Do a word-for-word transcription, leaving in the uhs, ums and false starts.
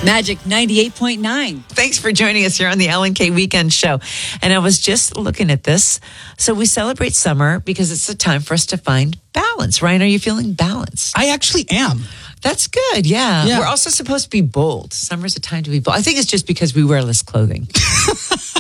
Magic ninety-eight point nine. Thanks for joining us here on the Ellen K Weekend Show. And I was just looking at this. So we celebrate summer because it's a time for us to find balance. Ryan, are you feeling balanced? I actually am. That's good. Yeah. Yeah. We're also supposed to be bold. Summer's a time to be bold. I think it's just because we wear less clothing.